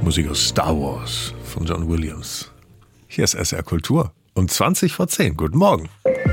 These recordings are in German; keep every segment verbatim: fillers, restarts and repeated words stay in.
Musik aus Star Wars von John Williams. Hier ist S R Kultur um zwanzig vor zehn. Guten Morgen.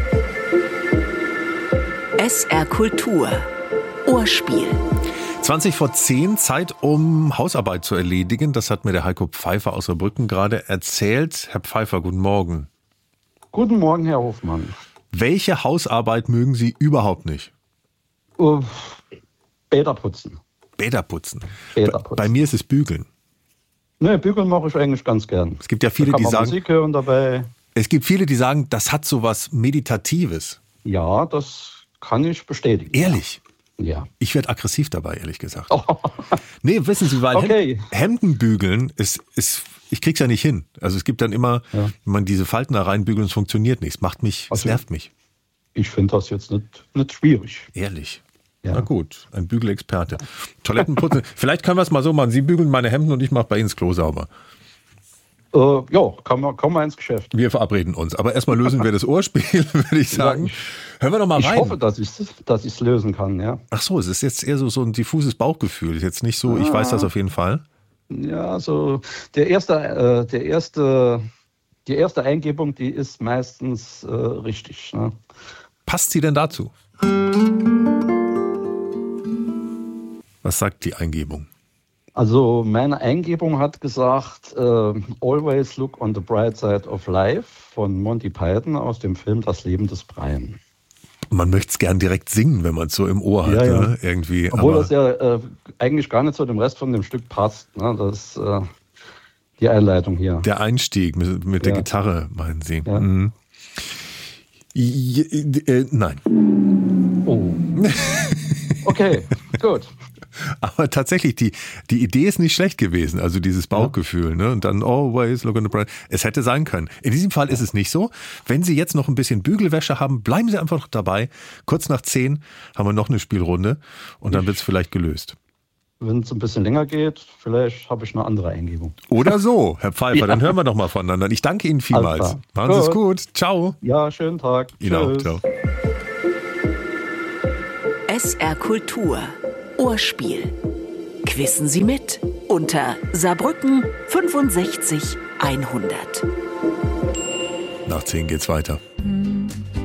S R Kultur. Ohrspiel. zwanzig vor zehn, Zeit, um Hausarbeit zu erledigen. Das hat mir der Heiko Pfeiffer aus Saarbrücken gerade erzählt. Herr Pfeiffer, guten Morgen. Guten Morgen, Herr Hofmann. Welche Hausarbeit mögen Sie überhaupt nicht? Uh, Bäder putzen. Bäder putzen. Bäder putzen. Bei mir ist es Bügeln. Ne, Bügeln mache ich eigentlich ganz gern. Es gibt ja viele, da kann die man sagen, Musik hören dabei. Es gibt viele, die sagen, das hat so was Meditatives. Ja, das kann ich bestätigen. Ehrlich? Ja. Ich werde aggressiv dabei, ehrlich gesagt. Oh. Nee, wissen Sie, weil Okay. Hemden bügeln ist, ist, ich krieg's ja nicht hin. Also es gibt dann immer, Ja. wenn man diese Falten da reinbügelt, es funktioniert nicht. Es macht mich, es Also- nervt mich. Ich finde das jetzt nicht, nicht schwierig. Ehrlich. Ja. Na gut, ein Bügelexperte. Toilettenputzen. Vielleicht können wir es mal so machen. Sie bügeln meine Hemden und ich mache bei Ihnen das Klo sauber. Äh, ja, kann man, kann man ins Geschäft. Wir verabreden uns. Aber erstmal lösen wir das Ohrspiel, würde ich sagen. Ja, Hören wir doch mal Ich rein. hoffe, dass ich es dass ich's lösen kann, ja. Ach so, es ist jetzt eher so, so ein diffuses Bauchgefühl. Ist jetzt nicht so, ich Ah. weiß das auf jeden Fall. Ja, so der erste, äh, der erste, die erste Eingebung, die ist meistens äh, richtig. Ne? Passt sie denn dazu? Was sagt die Eingebung? Also meine Eingebung hat gesagt, äh, Always Look on the Bright Side of Life von Monty Python aus dem Film Das Leben des Brian. Man möchte es gern direkt singen, wenn man es so im Ohr hat, Ja, ja. ne? Irgendwie. Obwohl aber das ja äh, eigentlich gar nicht zu dem Rest von dem Stück passt. Ne? Das ist äh, die Einleitung hier. der Einstieg mit, mit der Ja. Gitarre, meinen Sie? Ja. Mhm. J- äh, nein. Oh. Okay, gut. Aber tatsächlich, die, die Idee ist nicht schlecht gewesen, also dieses Bauchgefühl, ne? Und dann always look on the bright. Es hätte sein können. In diesem Fall ist es nicht so. Wenn Sie jetzt noch ein bisschen Bügelwäsche haben, bleiben Sie einfach noch dabei. Kurz nach zehn haben wir noch eine Spielrunde und dann wird es vielleicht gelöst. Wenn es ein bisschen länger geht, vielleicht habe ich eine andere Eingebung. Oder so, Herr Pfeiffer, Ja. dann hören wir noch mal voneinander. Ich danke Ihnen vielmals. Alles klar. Machen Sie es Gut. gut. Ciao. Ja, schönen Tag. Ihnen auch. Tschüss. Ciao. S R Kultur. Ohrspiel. Quissen Sie mit unter Saarbrücken fünfundsechzig hundert. Nach zehn geht's weiter.